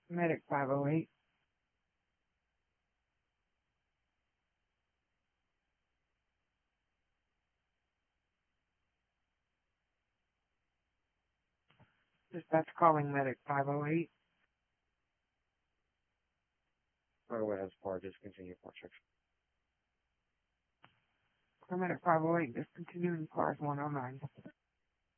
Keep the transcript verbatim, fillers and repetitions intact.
Medic five oh eight. Dispatch calling Medic five oh eight. Runway has four, discontinue four six. Medic five oh eight, discontinuing cars one oh nine.